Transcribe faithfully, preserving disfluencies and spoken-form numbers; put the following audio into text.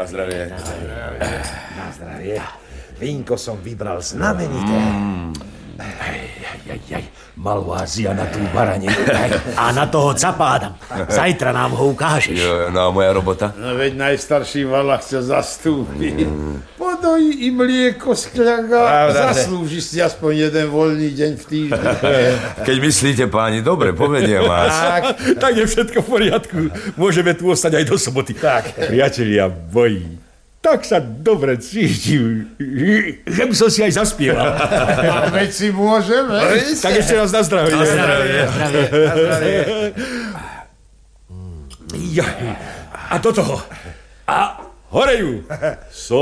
zdravie. Na zdravie. Na zdravie. Vínko som vybral znamenité. Mm. Aj, aj, aj, aj. Malvázia na tú baraninu. A na toho capáda. Zajtra nám ho ukážeš. Jo, no a moja robota? No veď najstarší valach ťa zastúpi. Mm. Podojí i mlieko z kľaga. Zaslúžiš si aspoň jeden voľný deň v týždni. Keď myslíte, páni, dobre, povediem vás. Tak, tak je všetko v poriadku. Môžeme tu ostať aj do soboty. Tak. Priatelia bojí. Tak sa dobre cítim, že by som si aj zaspieval. A veď si môžeme. Tak ešte raz na zdravie. Na zdravie. Na zdravie. Ja. A do toho. A horejú. So